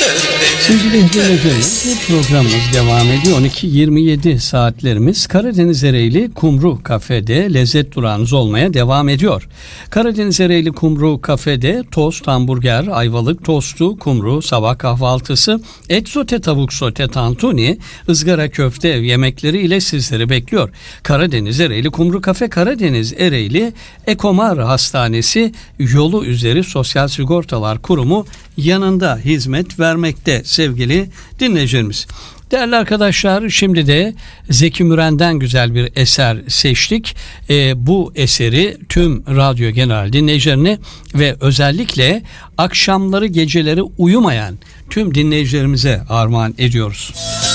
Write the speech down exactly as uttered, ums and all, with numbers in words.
Sevgili dinleyicilerimiz, programımız devam ediyor. on iki yirmi yedi saatlerimiz Karadeniz Ereğli Kumru Kafe'de lezzet durağınız olmaya devam ediyor. Karadeniz Ereğli Kumru Kafe'de tost, hamburger, ayvalık tostu, kumru, sabah kahvaltısı, et sote, tavuk sote, tantuni, ızgara köfte yemekleri ile sizleri bekliyor. Karadeniz Ereğli Kumru Kafe, Karadeniz Ereğli Ekomar Hastanesi yolu üzeri Sosyal Sigortalar Kurumu yanında hizmet vermekte sevgili dinleyicilerimiz. Değerli arkadaşlar, şimdi de Zeki Müren'den güzel bir eser seçtik. E, bu eseri tüm radyo genel dinleyicilerine ve özellikle akşamları geceleri uyumayan tüm dinleyicilerimize armağan ediyoruz.